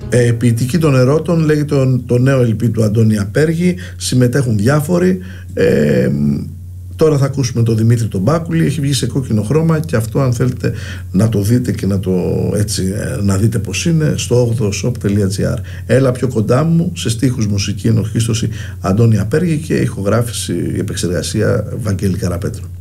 Ποιητική των ερώτων, λέγεται το νέο LP του Αντώνη Απέργη. Συμμετέχουν διάφοροι. Τώρα θα ακούσουμε τον Δημήτρη τον Μπάκουλη. Έχει βγει σε κόκκινο χρώμα, και αυτό, αν θέλετε να το δείτε και να δείτε πως είναι, στο 8shop.gr. Έλα πιο κοντά μου, σε στίχους, μουσική, ενορχήστωση Αντώνη Απέργη και ηχογράφηση, επεξεργασία Βαγγέλη Καραπέτρου.